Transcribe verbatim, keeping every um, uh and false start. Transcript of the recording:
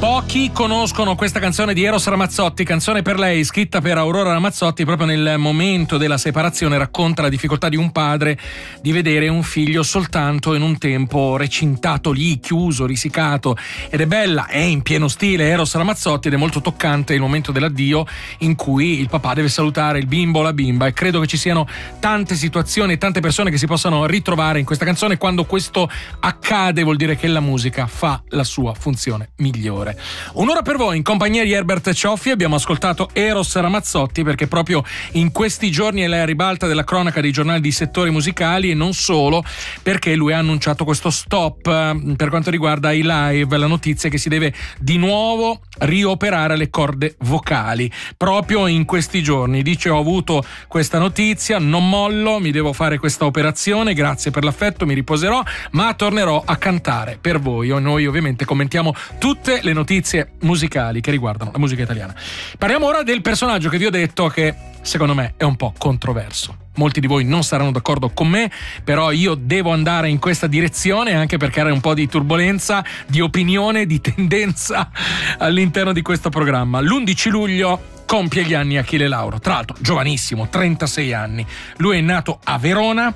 Pochi conoscono questa canzone di Eros Ramazzotti, canzone per lei, scritta per Aurora Ramazzotti. Proprio nel momento della separazione racconta la difficoltà di un padre di vedere un figlio soltanto in un tempo recintato lì, chiuso, risicato. Ed è bella, è in pieno stile Eros Ramazzotti ed è molto toccante il momento dell'addio in cui il papà deve salutare il bimbo o la bimba, e credo che ci siano tante situazioni e tante persone che si possano ritrovare in questa canzone. Quando questo accade vuol dire che la musica fa la sua funzione migliore. Un'ora per voi in compagnia di Herbert Cioffi. Abbiamo ascoltato Eros Ramazzotti perché proprio in questi giorni è la ribalta della cronaca dei giornali di settori musicali, e non solo, perché lui ha annunciato questo stop per quanto riguarda i live, la notizia è che si deve di nuovo rioperare le corde vocali proprio in questi giorni. Dice: ho avuto questa notizia, non mollo, mi devo fare questa operazione, grazie per l'affetto, mi riposerò, ma tornerò a cantare per voi. Noi ovviamente commentiamo tutte le notizie musicali che riguardano la musica italiana. Parliamo ora del personaggio che vi ho detto che secondo me è un po' controverso. Molti di voi non saranno d'accordo con me, però io devo andare in questa direzione anche per creare un po' di turbolenza, di opinione, di tendenza all'interno di questo programma. L'undici luglio compie gli anni Achille Lauro, tra l'altro giovanissimo, trentasei anni. Lui è nato a Verona,